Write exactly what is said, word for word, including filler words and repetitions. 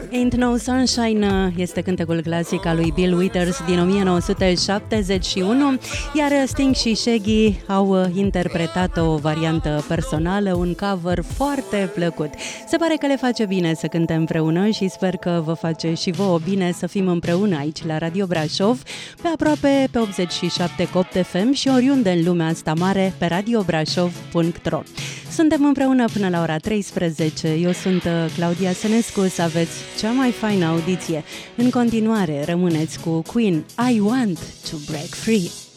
Ain't No Sunshine este cântecul clasic al lui Bill Withers din o mie nouă sute șaptezeci și unu, iar Sting și Shaggy au interpretat o variantă personală, un cover foarte plăcut. Se pare că le face bine să cânte împreună și sper că vă face și vouă bine să fim împreună aici la Radio Brașov, pe aproape pe optzeci și șapte Copt F M și oriunde în lumea asta mare pe radio brașov punct ro. Suntem împreună până la ora treisprezece. Eu sunt Claudia Sănescu, să aveți cea mai faină audiție. În continuare, rămâneți cu Queen, I Want to Break Free.